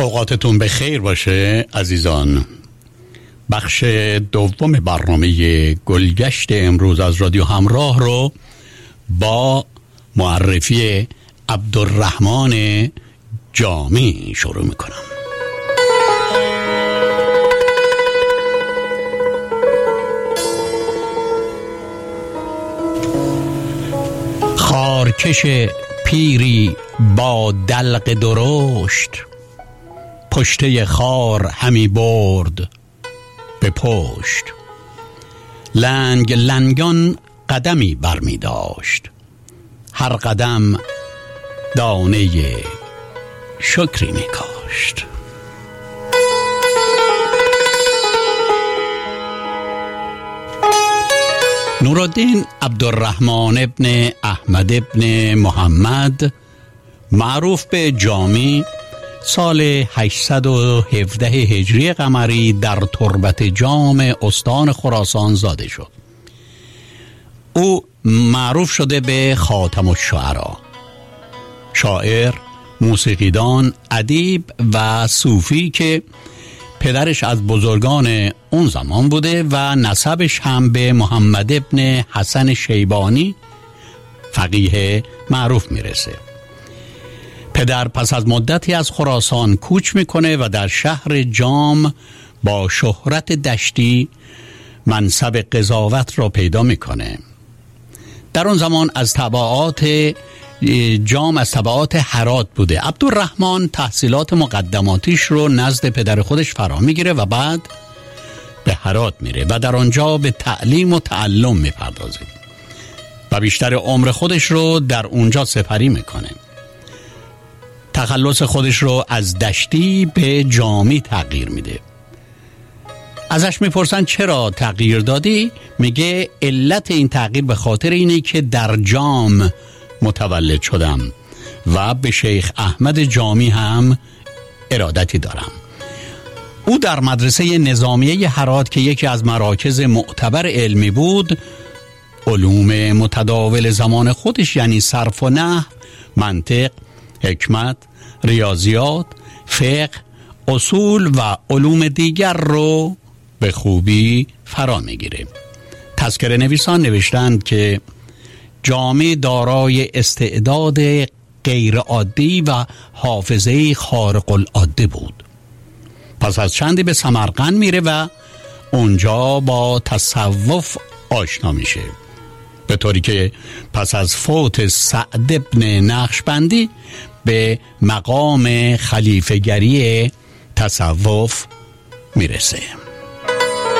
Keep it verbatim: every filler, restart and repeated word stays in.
اوقاتتون به خیر باشه عزیزان. بخش دوم برنامه گلگشت امروز از رادیو همراه رو با معرفی عبدالرحمن جامی شروع میکنم. خارکش پیری با دلق درشت، پشته خار همی برد به پشت. لنگ لنگان قدمی برمی داشت، هر قدم دانه شکری می کاشت. نورالدین عبدالرحمن ابن احمد ابن محمد معروف به جامی سال هشتصد و هفده هجری قمری در تربت جام استان خراسان زاده شد. او معروف شده به خاتم الشعرا، شاعر، موسیقیدان، ادیب و صوفی که پدرش از بزرگان اون زمان بوده و نسبش هم به محمد ابن حسن شیبانی فقیه معروف میرسه. پدر پس از مدتی از خراسان کوچ میکنه و در شهر جام با شهرت دشتی منصب قضاوت را پیدا میکنه. در اون زمان از تبعات جام از تبعات هرات بوده. عبدالرحمن تحصیلات مقدماتیش رو نزد پدر خودش فرا میگیره و بعد به هرات میره و در آنجا به تعلیم و تعلم میپردازه و بیشتر عمر خودش رو در اونجا سپری میکنه. تخلص خودش رو از دشتی به جامی تغییر میده. ازش میپرسن چرا تغییر دادی؟ میگه علت این تغییر به خاطر اینه که در جام متولد شدم و به شیخ احمد جامی هم ارادتی دارم. او در مدرسه نظامیه هرات که یکی از مراکز معتبر علمی بود، علوم متداول زمان خودش یعنی صرف و نحو، منطق، حکمت، ریاضیات، فقه، اصول و علوم دیگر رو به خوبی فرا میگیره. تذکره نویسان نوشتند که جامی دارای استعداد غیر عادی و حافظه خارق العاده بود. پس از چندی به سمرقند میره و اونجا با تصوف آشنا میشه، به طوری که پس از فوت سعد ابن نقشبندی به مقام خلیفه‌گری تصوف میرسه.